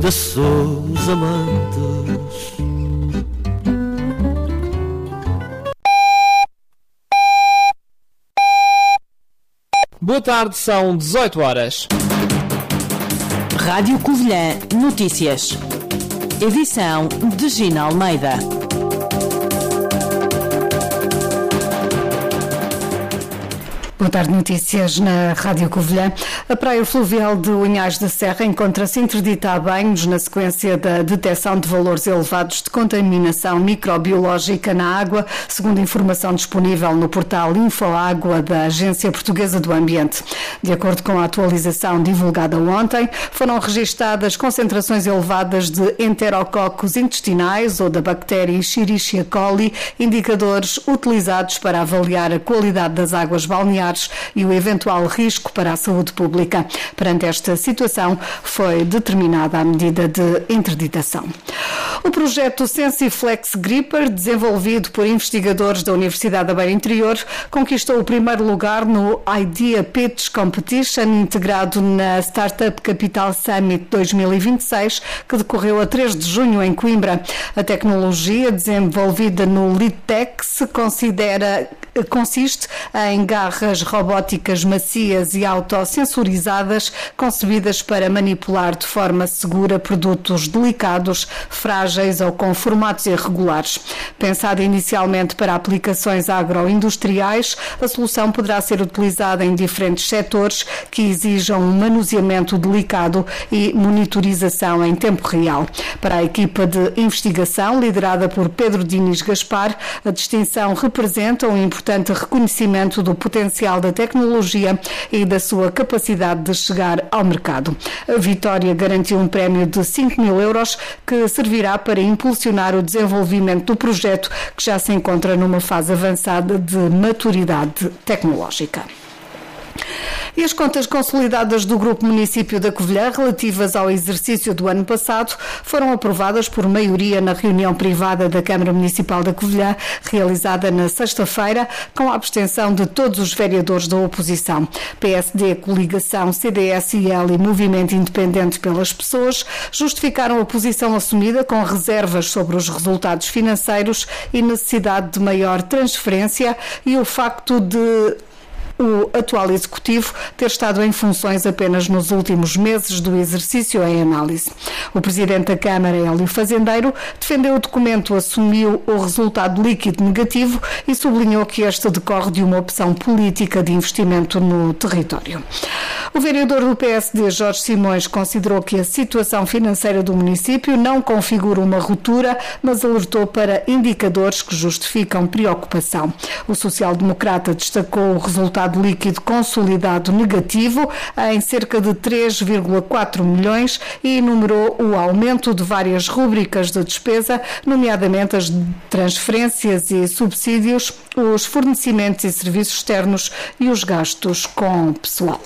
ainda sou os amantes. Boa tarde, são 18 horas. Rádio Covilhã Notícias. Edição de Gina Almeida. Boa tarde, notícias na Rádio Covilhã. A praia fluvial de Unhais da Serra encontra-se interdita a banhos na sequência da detecção de valores elevados de contaminação microbiológica na água, segundo informação disponível no portal Infoágua da Agência Portuguesa do Ambiente. De acordo com a atualização divulgada ontem, foram registadas concentrações elevadas de enterococos intestinais ou da bactéria Escherichia coli, indicadores utilizados para avaliar a qualidade das águas balneares e o eventual risco para a saúde pública. Perante esta situação, foi determinada a medida de interditação. O projeto Sensiflex Gripper, desenvolvido por investigadores da Universidade da Beira Interior, conquistou o primeiro lugar no Idea Pitch Competition, integrado na Startup Capital Summit 2026, que decorreu a 3 de junho em Coimbra. A tecnologia, desenvolvida no Litex, consiste em garras robóticas macias e autossensorizadas, concebidas para manipular de forma segura produtos delicados, frágeis ou com formatos irregulares. Pensada inicialmente para aplicações agroindustriais, a solução poderá ser utilizada em diferentes setores que exijam um manuseamento delicado e monitorização em tempo real. Para a equipa de investigação, liderada por Pedro Diniz Gaspar, a distinção representa um importante reconhecimento do potencial da tecnologia e da sua capacidade de chegar ao mercado. A vitória garantiu um prémio de 5.000 euros que servirá para impulsionar o desenvolvimento do projeto, que já se encontra numa fase avançada de maturidade tecnológica. E as contas consolidadas do Grupo Município da Covilhã, relativas ao exercício do ano passado, foram aprovadas por maioria na reunião privada da Câmara Municipal da Covilhã, realizada na sexta-feira, com a abstenção de todos os vereadores da oposição. PSD, Coligação, CDS-IL e Movimento Independente pelas Pessoas justificaram a posição assumida com reservas sobre os resultados financeiros e necessidade de maior transferência e o facto de o atual Executivo ter estado em funções apenas nos últimos meses do exercício em análise. O Presidente da Câmara, Hélio Fazendeiro, defendeu o documento, assumiu o resultado líquido negativo e sublinhou que este decorre de uma opção política de investimento no território. O vereador do PSD, Jorge Simões, considerou que a situação financeira do município não configura uma ruptura, mas alertou para indicadores que justificam preocupação. O social-democrata destacou o resultado líquido consolidado negativo em cerca de 3,4 milhões e enumerou o aumento de várias rúbricas de despesa, nomeadamente as transferências e subsídios, os fornecimentos e serviços externos e os gastos com pessoal.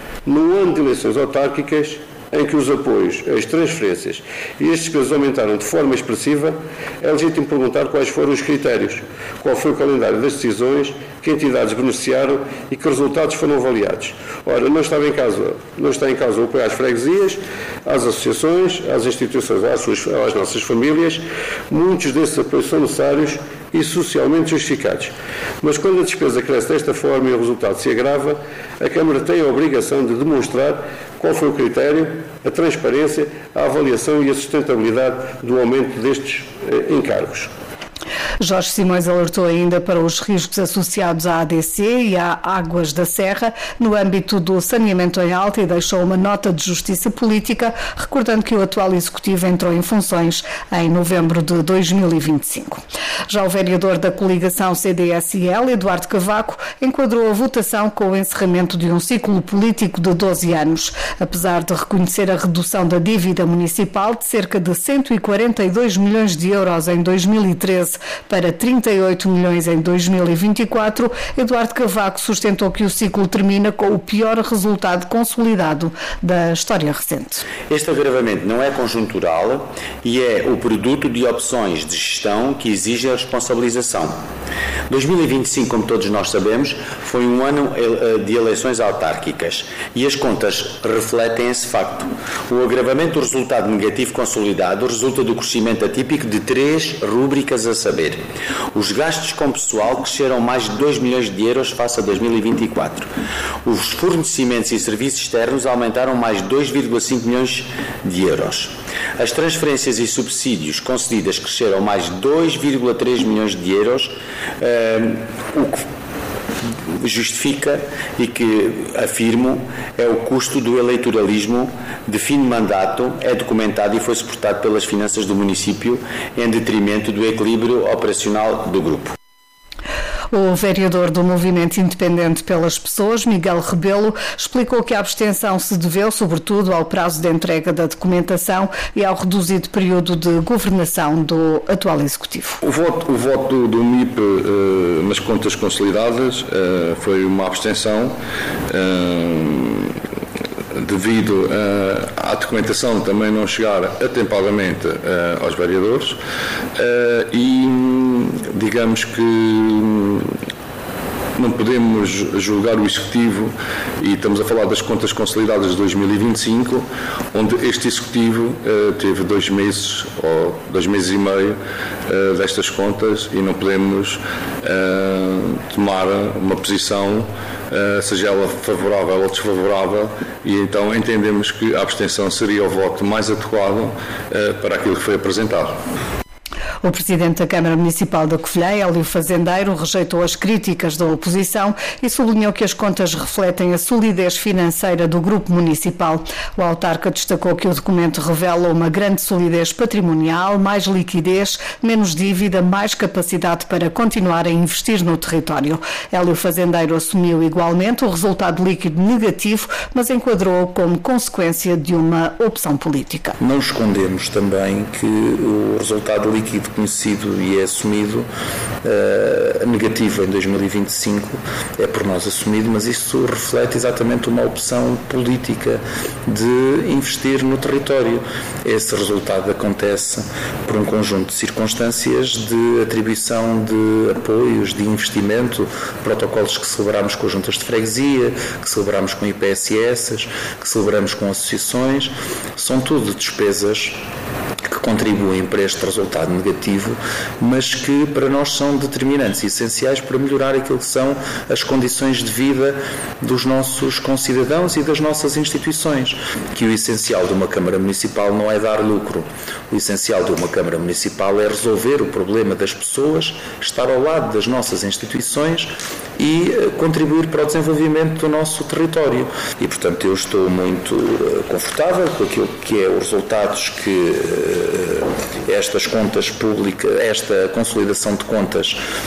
No ano de eleições autárquicas, em que os apoios, as transferências e as despesas aumentaram de forma expressiva, é legítimo perguntar quais foram os critérios, qual foi o calendário das decisões, que entidades beneficiaram e que resultados foram avaliados. Ora, não está em causa o apoio às freguesias, às associações, às instituições, às nossas famílias. Muitos desses apoios são necessários e socialmente justificados. Mas quando a despesa cresce desta forma e o resultado se agrava, a Câmara tem a obrigação de demonstrar qual foi o critério, a transparência, a avaliação e a sustentabilidade do aumento destes encargos. Jorge Simões alertou ainda para os riscos associados à ADC e à Águas da Serra no âmbito do saneamento em alta e deixou uma nota de justiça política, recordando que o atual Executivo entrou em funções em novembro de 2025. Já o vereador da coligação CDS-IL, Eduardo Cavaco, enquadrou a votação com o encerramento de um ciclo político de 12 anos. Apesar de reconhecer a redução da dívida municipal de cerca de 142 milhões de euros em 2013 para 38 milhões em 2024. Eduardo Cavaco sustentou que o ciclo termina com o pior resultado consolidado da história recente. Este agravamento não é conjuntural e é o produto de opções de gestão que exigem a responsabilização. 2025, como todos nós sabemos, foi um ano de eleições autárquicas e as contas refletem esse facto. O agravamento do resultado negativo consolidado resulta do crescimento atípico de 3 rúbricas, a saber: os gastos com pessoal cresceram mais de 2 milhões de euros face a 2024. Os fornecimentos e serviços externos aumentaram mais de 2,5 milhões de euros. As transferências e subsídios concedidas cresceram mais de 2,3 milhões de euros, o que justifica e que, afirmo, é o custo do eleitoralismo de fim de mandato, é documentado e foi suportado pelas finanças do município em detrimento do equilíbrio operacional do grupo. O vereador do Movimento Independente pelas Pessoas, Miguel Rebelo, explicou que a abstenção se deveu, sobretudo, ao prazo de entrega da documentação e ao reduzido período de governação do atual Executivo. O voto do MIP nas contas consolidadas foi uma abstenção devido à documentação também não chegar atempadamente aos vereadores e digamos que não podemos julgar o Executivo, e estamos a falar das contas consolidadas de 2025, onde este Executivo teve 2 meses ou 2 meses e meio destas contas, e não podemos tomar uma posição, seja ela favorável ou desfavorável, e então entendemos que a abstenção seria o voto mais adequado para aquilo que foi apresentado. O presidente da Câmara Municipal da Covilhã, Hélio Fazendeiro, rejeitou as críticas da oposição e sublinhou que as contas refletem a solidez financeira do grupo municipal. O autarca destacou que o documento revela uma grande solidez patrimonial, mais liquidez, menos dívida, mais capacidade para continuar a investir no território. Hélio Fazendeiro assumiu igualmente o resultado líquido negativo, mas enquadrou como consequência de uma opção política. Não escondemos também que o resultado líquido conhecido e é assumido negativo em 2025 é por nós assumido, mas isso reflete exatamente uma opção política de investir no território. Esse resultado acontece por um conjunto de circunstâncias de atribuição de apoios, de investimento, protocolos que celebramos com as juntas de freguesia, que celebramos com IPSS, que celebramos com associações, são tudo despesas que contribuem para este resultado negativo, mas que para nós são determinantes e essenciais para melhorar aquilo que são as condições de vida dos nossos concidadãos e das nossas instituições. Que o essencial de uma Câmara Municipal não é dar lucro. O essencial de uma Câmara Municipal é resolver o problema das pessoas, estar ao lado das nossas instituições e contribuir para o desenvolvimento do nosso território. E, portanto, eu estou muito confortável com aquilo que é os resultados que estas contas públicas, esta consolidação de contas